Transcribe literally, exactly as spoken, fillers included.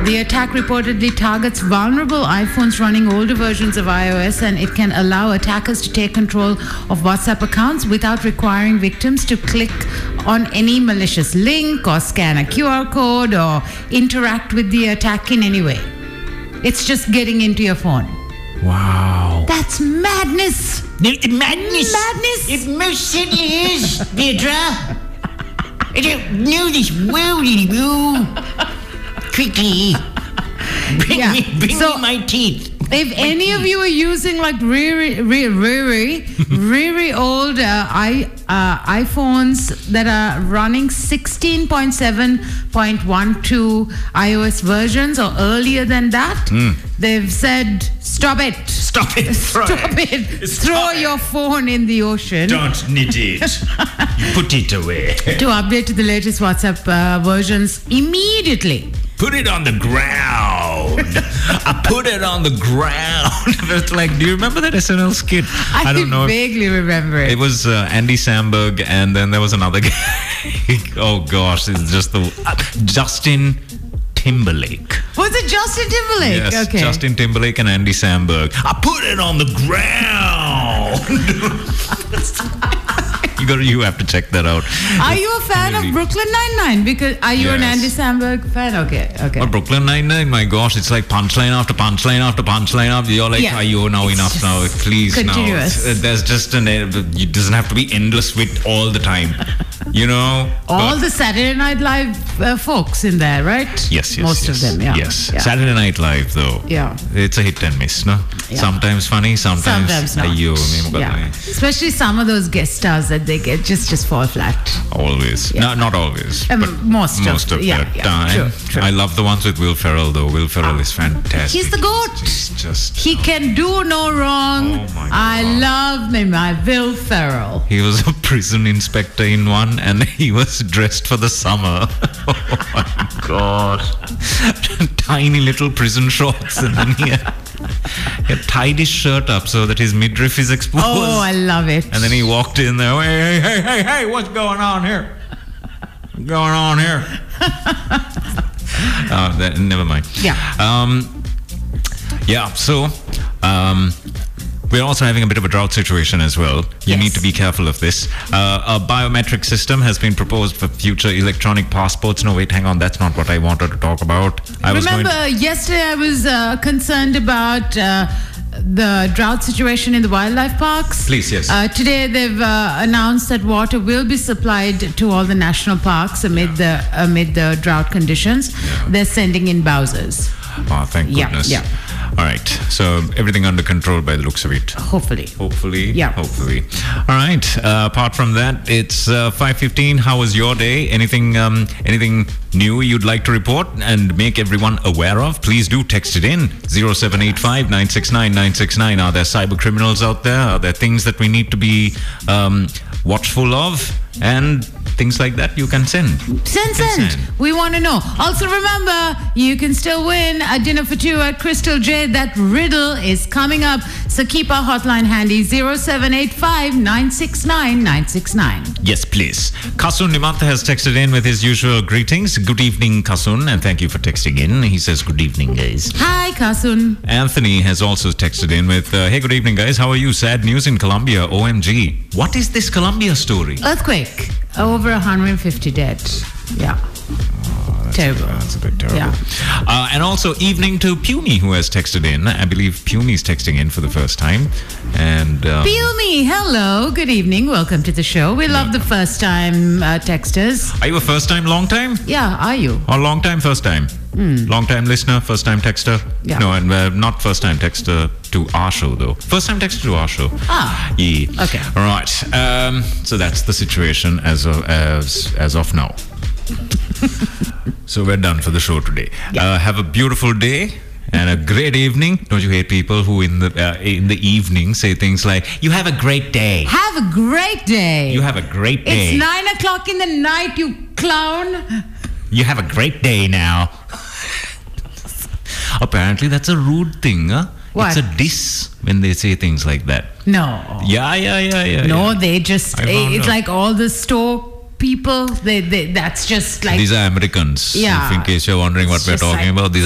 The attack reportedly targets vulnerable iPhones running older versions of iOS, and it can allow attackers to take control of WhatsApp accounts without requiring victims to click on any malicious link or scan a Q R code or interact with the attack in any way. It's just getting into your phone. Wow. That's madness. Madness. Madness. It most certainly is, Deirdre. I don't know this world anymore. Quickly. Bring Yeah. me, bring So- me my teeth. If any of you are using like really, really, really, really old uh, i uh, iPhones that are running sixteen point seven point one two iOS versions or earlier than that, they've said, stop it. Stop it. Throw Stop it. it. Stop Throw it. your phone in the ocean. Don't knit it. You put it away. To update to the latest WhatsApp uh, versions immediately. Put it on the ground. I put it on the ground. It's like, do you remember that S N L skit? I, don't know. vaguely remember it. It was uh, Andy Samberg, and then there was another guy. Oh gosh, it's just the uh, Justin Timberlake. Was it Justin Timberlake? Yes, Okay. Justin Timberlake and Andy Samberg. I put it on the ground. You got. You have to check that out. Are you a fan Really. of Brooklyn Nine-Nine? Because are you an Yes. Andy Samberg fan? Okay, okay. But Brooklyn Nine-Nine, my gosh, it's like punchline after punchline after punchline after. You're like, Yeah. are you now It's enough just now? Please continuous. now. There's just an. It doesn't have to be endless wit all the time. You know. All But- the Saturday Night Live uh, folks in there, right? Yes, yes, Most yes. of them, yeah. Yes. Yeah. Saturday Night Live, though. Yeah. It's a hit and miss, no? Yeah. Sometimes funny, sometimes. Sometimes not. Ayyo, me Yeah. Especially some of those guest stars that they get just just fall flat. Always. Yeah. No, not always. Um, but most of- most of, yeah, the yeah. time. True, true. I love the ones with Will Ferrell, though. Will Ferrell is fantastic. He's the goat. He's just. He can do no wrong. Oh my I God. love me, my Will Ferrell. He was a prison inspector in one, and he was dressed for the summer. Oh my god! Tiny little prison shorts, and then he had, he had tied his shirt up so that his midriff is exposed. Oh, I love it. And then he walked in there. Hey, hey, hey, hey, hey! What's going on here? What's going on here? uh, that, never mind. Yeah. Um. Yeah. So, um. We're also having a bit of a drought situation as well. You Yes. need to be careful of this. Uh, a biometric system has been proposed for future electronic passports. No, wait, hang on. That's not what I wanted to talk about. I was Remember, going to, yesterday I was uh, concerned about uh, the drought situation in the wildlife parks. Please, yes. Uh, today they've uh, announced that water will be supplied to all the national parks amid the amid the drought conditions. Yeah. They're sending in Bowsers, oh, thank Yeah, goodness. yeah. All right. So everything under control by the looks of it. hopefully. Hopefully. Yeah. Hopefully. All right. Uh, apart from that, it's uh, five fifteen. How was your day? Anything um, anything new you'd like to report and make everyone aware of? Please do text it in. zero seven eight five, nine six nine, nine six nine. Are there cyber criminals out there? Are there things that we need to be um, watchful of? And things like that you can send. Send, Can send. We want to know. Also, remember, you can still win a dinner for two at Crystal J. That riddle is coming up. So keep our hotline handy zero seven eight five, nine six nine, nine six nine. Yes, please. Kasun Nimantha has texted in with his usual greetings. Good evening, Kasun, and thank you for texting in. He says, good evening, guys. Hi, Kasun. Anthony has also texted in with, uh, hey, good evening, guys. How are you? Sad news in Colombia. O M G. What is this Colombia story? Earthquake. Over one hundred fifty dead. Yeah. Terrible. That's a bit terrible. Yeah. Uh, and also, evening to Puny, who has texted in. I believe Puny's texting in for the first time. And uh, Pumi, hello. Good evening. Welcome to the show. We love the first time uh, texters. are you a first time, long time? Yeah, are you? Or long time, first time? Long time listener, first time texter? Yeah. No, and uh, not first time texter to our show, though. First time texter to our show. Ah. Yeah. Okay. All right. Um, so that's the situation as of, as, as of now. So we're done for the show today. Uh, have a beautiful day and a great evening. Don't you hate people who in the uh, in the evening say things like, you have a great day. Have a great day. You have a great day. It's nine o'clock in the night, you clown. You have a great day now. Apparently that's a rude thing, huh? What? It's a diss when they say things like that. No. Yeah, yeah, yeah, yeah. No, yeah. they just, I found it's out. like all the store people, they, they that's just like. These are Americans. Yeah. If in case you're wondering what It's we're just talking like- about, these